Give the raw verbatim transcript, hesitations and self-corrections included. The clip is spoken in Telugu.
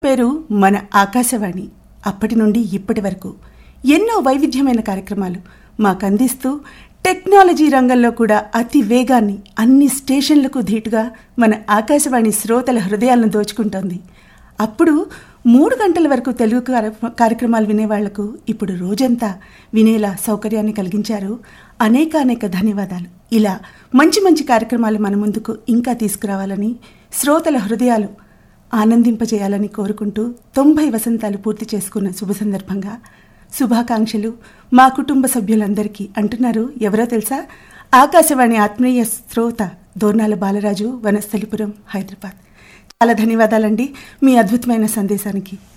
పేరు మన ఆకాశవాణి. అప్పటి నుండి ఇప్పటి వరకు ఎన్నో వైవిధ్యమైన కార్యక్రమాలు మాకు అందిస్తూ టెక్నాలజీ రంగంలో కూడా అతి వేగాన్ని అన్ని స్టేషన్లకు ధీటుగా మన ఆకాశవాణి శ్రోతల హృదయాలను దోచుకుంటోంది. అప్పుడు మూడు గంటల వరకు తెలుగు కార్యక్రమాలు వినేవాళ్లకు ఇప్పుడు రోజంతా వినేలా సౌకర్యాన్ని కలిగించారు. అనేక అనేక ధన్యవాదాలు. ఇలా మంచి మంచి కార్యక్రమాలు మన ముందుకు ఇంకా తీసుకురావాలని, శ్రోతల హృదయాలు ఆనందింపజేయాలని కోరుకుంటూ తొంభై వసంతాలు పూర్తి చేసుకున్న శుభ సందర్భంగా శుభాకాంక్షలు మా కుటుంబ సభ్యులందరికీ అంటున్నారు. ఎవరో తెలుసా? ఆకాశవాణి ఆత్మీయ శ్రోత దోర్నాల బాలరాజు, వనస్థలిపురం, హైదరాబాద్. చాలా ధన్యవాదాలండి మీ అద్భుతమైన సందేశానికి.